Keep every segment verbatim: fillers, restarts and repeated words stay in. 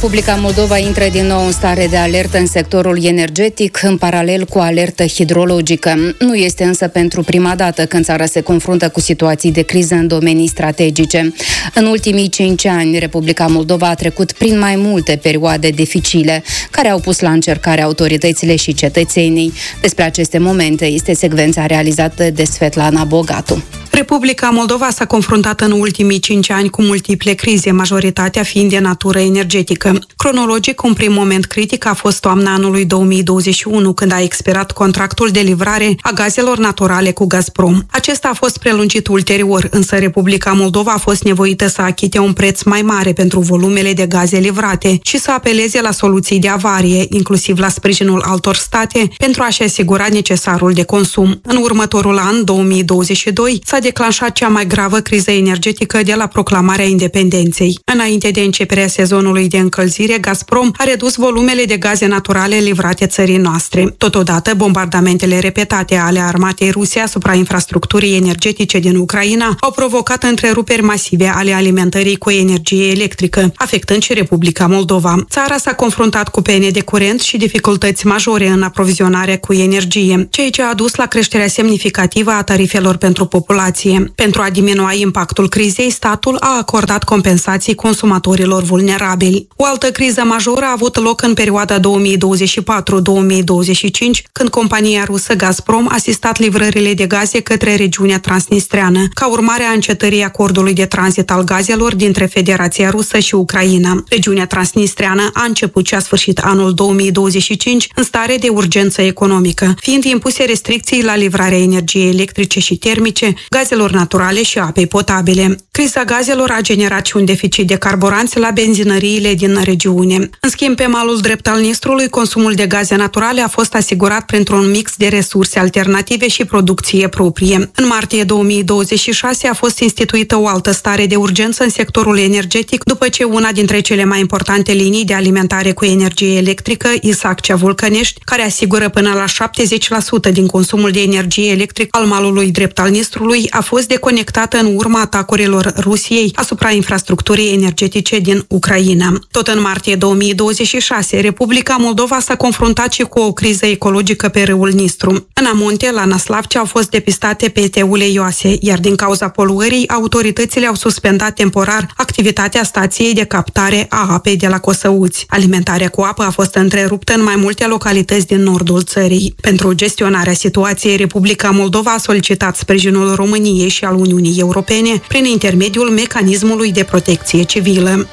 Republica Moldova intră din nou în stare de alertă în sectorul energetic, în paralel cu alertă hidrologică. Nu este însă pentru prima dată când țara se confruntă cu situații de criză în domenii strategice. În ultimii cinci ani, Republica Moldova a trecut prin mai multe perioade dificile, care au pus la încercare autoritățile și cetățenii. Despre aceste momente este secvența realizată de Svetlana Bogatu. Republica Moldova s-a confruntat în ultimii cinci ani cu multiple crize, majoritatea fiind de natură energetică. Cronologic, un prim moment critic a fost toamna anului două mii douăzeci și unu, când a expirat contractul de livrare a gazelor naturale cu Gazprom. Acesta a fost prelungit ulterior, însă Republica Moldova a fost nevoită să achite un preț mai mare pentru volumele de gaze livrate și să apeleze la soluții de avarie, inclusiv la sprijinul altor state, pentru a-și asigura necesarul de consum. În următorul an, două mii douăzeci și doi, s-a declanșat cea mai gravă criză energetică de la proclamarea independenței. Înainte de începerea sezonului de încălzire, Gazprom a redus volumele de gaze naturale livrate țării noastre. Totodată, bombardamentele repetate ale armatei ruse asupra infrastructurii energetice din Ucraina au provocat întreruperi masive ale alimentării cu energie electrică, afectând și Republica Moldova. Țara s-a confruntat cu pene de curent și dificultăți majore în aprovizionarea cu energie, ceea ce a dus la creșterea semnificativă a tarifelor pentru populație. Pentru a diminua impactul crizei, statul a acordat compensații consumatorilor vulnerabili. O altă criză majoră a avut loc în perioada două mii douăzeci și patru două mii douăzeci și cinci, când compania rusă Gazprom a asistat livrările de gaze către regiunea transnistreană, ca urmare a încetării acordului de tranzit al gazelor dintre Federația Rusă și Ucraina. Regiunea transnistreană a început și a sfârșit anul două mii douăzeci și cinci în stare de urgență economică, fiind impuse restricții la livrarea energiei electrice și termice, gazelor naturale și apei potabile. Criza gazelor a generat și un deficit de carburanți la benzinăriile din regiune. În schimb, pe malul drept al Nistrului, consumul de gaze naturale a fost asigurat printr-un mix de resurse alternative și producție proprie. În martie două mii douăzeci și șase a fost instituită o altă stare de urgență în sectorul energetic, după ce una dintre cele mai importante linii de alimentare cu energie electrică, Isaccea-Vulcănești, care asigură până la șaptezeci la sută din consumul de energie electrică al malului drept al Nistrului, a fost deconectată în urma atacurilor Rusiei asupra infrastructurii energetice din Ucraina. Tot în martie două mii douăzeci și șase, Republica Moldova s-a confruntat și cu o criză ecologică pe râul Nistru. În amunte, la Năslavcea, au fost depistate pete uleioase, iar din cauza poluării, autoritățile au suspendat temporar activitatea stației de captare a apei de la Cosăuți. Alimentarea cu apă a fost întreruptă în mai multe localități din nordul țării. Pentru gestionarea situației, Republica Moldova a solicitat sprijinul României și al Uniunii Europene prin intermediul mecanismului de protecție civilă.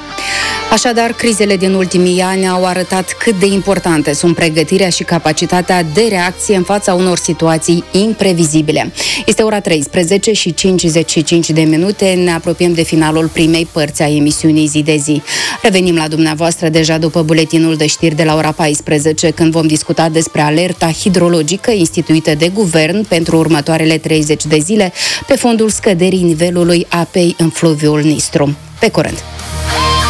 Așadar, crizele din ultimii ani au arătat cât de importante sunt pregătirea și capacitatea de reacție în fața unor situații imprevizibile. Este ora treisprezece și cincizeci și cinci de minute, ne apropiem de finalul primei părți a emisiunii Zi de Zi. Revenim la dumneavoastră deja după buletinul de știri de la ora paisprezece, când vom discuta despre alerta hidrologică instituită de guvern pentru următoarele treizeci de zile pe fondul scăderii nivelului apei în fluviul Nistru. Pe curând!